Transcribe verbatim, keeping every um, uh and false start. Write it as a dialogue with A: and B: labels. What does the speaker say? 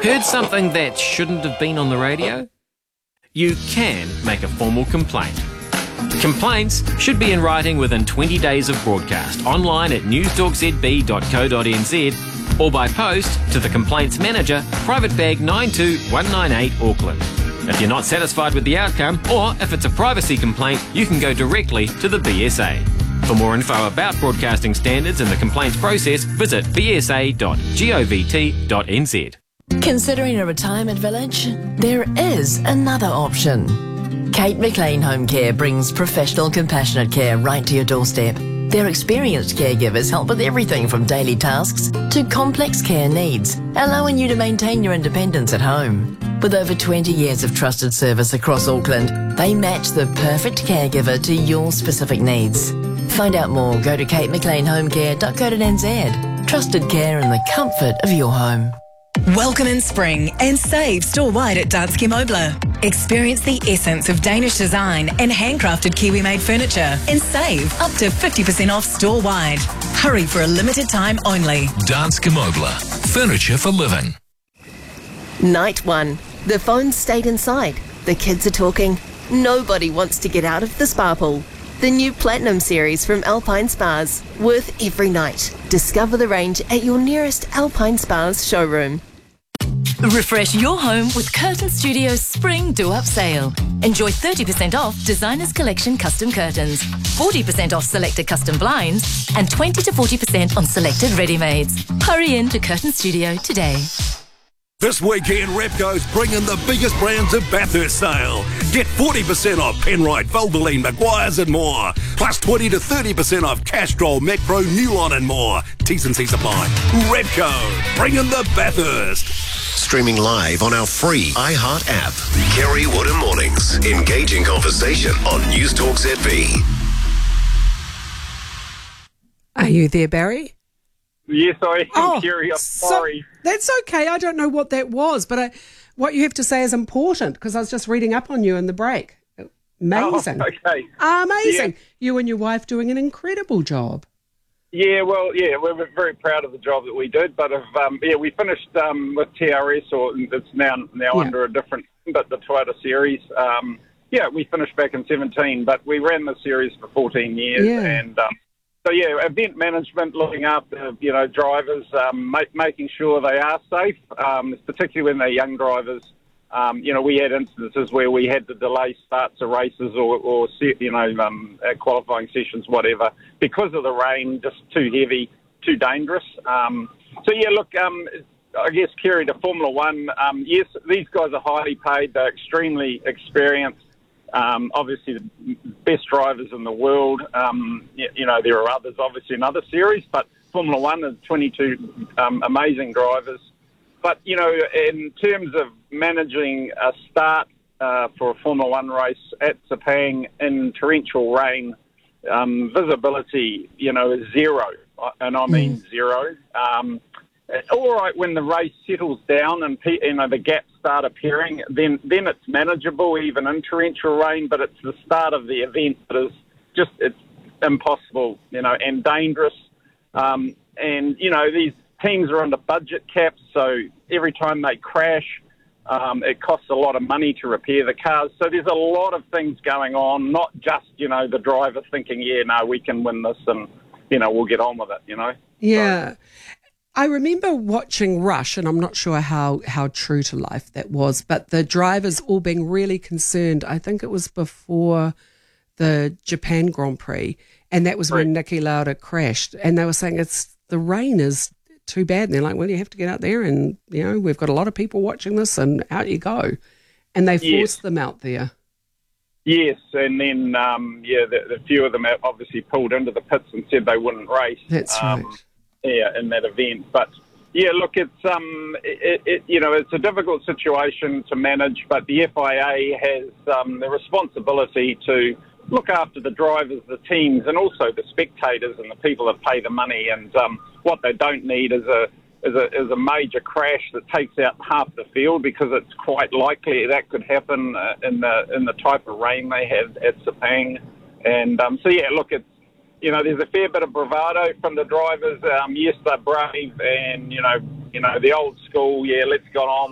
A: Heard something that shouldn't have been on the radio? You can make a formal complaint. Complaints should be in writing within twenty days of broadcast, online at newstalk z b dot co dot n z or by post to the Complaints Manager, Private Bag nine two one nine eight, Auckland. If you're not satisfied with the outcome, or if it's a privacy complaint, you can go directly to the B S A. For more info about broadcasting standards and the complaints process, visit b s a dot govt dot n z.
B: Considering a retirement village? There is another option. Kate McLean Home Care brings professional, compassionate care right to your doorstep. Their experienced caregivers help with everything from daily tasks to complex care needs, allowing you to maintain your independence at home. With over twenty years of trusted service across Auckland, they match the perfect caregiver to your specific needs. Find out more, go to kate mclean home care dot co dot n z. Trusted care in the comfort of your home.
C: Welcome in spring and save store-wide at Danske Møbler. Experience the essence of Danish design and handcrafted Kiwi-made furniture and save up to fifty percent off store-wide. Hurry for a limited time only.
D: Danske Møbler. Furniture for living.
E: Night one. The phones stayed inside. The kids are talking. Nobody wants to get out of the spa pool. The new Platinum series from Alpine Spas. Worth every night. Discover the range at your nearest Alpine Spas showroom.
B: Refresh your home with Curtain Studio's Spring Do-Up Sale. Enjoy thirty percent off Designers Collection custom curtains, forty percent off selected custom blinds, and twenty to forty percent on selected ready-mades. Hurry in to Curtain Studio today.
F: This weekend, Repco's bringing the biggest brands of Bathurst sale. Get forty percent off Penrite, Valvoline, Maguire's and more. Plus twenty to thirty percent off Castrol, Macpro, Newlon and more. T's and C's apply. Repco, bringing the Bathurst.
G: Streaming live on our free iHeart app. Kerry Woodham Mornings. Engaging conversation on Newstalk Z B.
H: Are you there, Barry?
I: Yes, I am,
H: oh,
I: Kerry. I'm
H: so,
I: sorry.
H: That's okay. I don't know what that was, but I, what you have to say is important because I was just reading up on you in the break. Amazing.
I: Oh, okay.
H: Amazing.
I: Yeah.
H: You and your wife doing an incredible job.
I: Yeah, well, yeah, we're very proud of the job that we did, but if, um, yeah, we finished um, with T R S, or it's now now
H: Yeah.
I: under a different, but the Toyota series. Um, yeah, we finished back in seventeen, but we ran the series for fourteen years,
H: Yeah.
I: and um, so yeah, event management, looking after you know drivers, um, make, making sure they are safe, um, particularly when they're young drivers. Um, you know, we had instances where we had to delay starts of races or, or you know, um, qualifying sessions, whatever, because of the rain, just too heavy, too dangerous. Um, so, yeah, look, um, I guess, Kerry, to Formula One, um, yes, these guys are highly paid. They're extremely experienced. Um, obviously, the best drivers in the world. Um, you, you know, there are others, obviously, in other series, but Formula One is twenty-two um, amazing drivers. But, you know, in terms of managing a start uh, for a Formula One race at Sepang in torrential rain, um, visibility, you know, is zero. And I mean mm. zero. Um, all right, when the race settles down and, you know, the gaps start appearing, then, then it's manageable, even in torrential rain, but it's the start of the event that is just, it's impossible, you know, and dangerous. Um, and, you know, these teams are under budget caps, so every time they crash, um, it costs a lot of money to repair the cars. So there's a lot of things going on, not just, you know, the driver thinking, yeah, no, we can win this and, you know, we'll get on with it, you know?
H: Yeah.
I: So,
H: I remember watching Rush, and I'm not sure how, how true to life that was, but the drivers all being really concerned. I think it was before the Japan Grand Prix, and that was
I: right.
H: when Niki Lauda crashed, and they were saying it's the rain is too bad. And they're like, well, you have to get out there and, you know, we've got a lot of people watching this and out you go. And they forced
I: yes.
H: them out there.
I: Yes, and then, um, yeah, the, the few of them obviously pulled into the pits and said they wouldn't race.
H: That's
I: um,
H: right.
I: Yeah, in that event. But, yeah, look, it's, um, it, it, you know, it's a difficult situation to manage, but the F I A has um, the responsibility to look after the drivers, the teams, and also the spectators and the people that pay the money. And um, what they don't need is a is a is a major crash that takes out half the field, because it's quite likely that could happen uh, in the in the type of rain they had at Sepang. And um, so yeah, look, it's you know there's a fair bit of bravado from the drivers. Um, yes, they're brave, and you know you know the old school. Yeah, let's get on.